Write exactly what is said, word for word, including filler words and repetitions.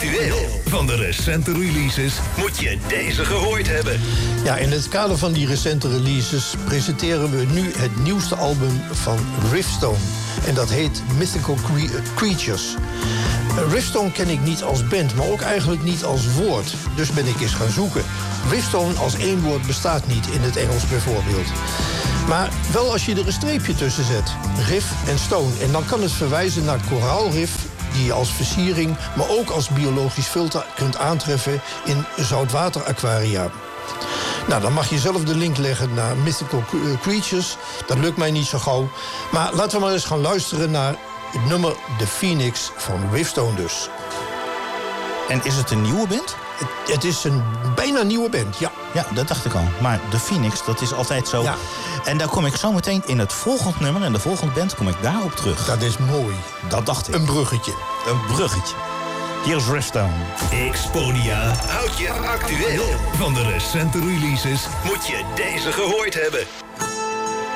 actueel. Van de recente releases moet je deze gehoord hebben. Ja, in het kader van die recente releases presenteren we nu het nieuwste album van Riftstone. En dat heet Mythical Cre- Creatures. Riftstone ken ik niet als band, maar ook eigenlijk niet als woord. Dus ben ik eens gaan zoeken. Riftstone als één woord bestaat niet in het Engels bijvoorbeeld. Maar wel als je er een streepje tussen zet. Riff en stone. En dan kan het verwijzen naar koraalrif die je als versiering, maar ook als biologisch filter kunt aantreffen in zoutwateraquaria. Nou, dan mag je zelf de link leggen naar Mythical Creatures. Dat lukt mij niet zo gauw. Maar laten we maar eens gaan luisteren naar het nummer The Phoenix van Riftstone dus. En is het een nieuwe band? Het, het is een bijna nieuwe band, ja. Ja, dat dacht ik al. Maar The Phoenix, dat is altijd zo. Ja. En daar kom ik zo meteen in het volgende nummer, en de volgende band, kom ik daarop terug. Dat is mooi. Dat dacht ik. Een bruggetje. Een bruggetje. Hier is Riftstone. Exponia houdt je actueel. Van de recente releases moet je deze gehoord hebben.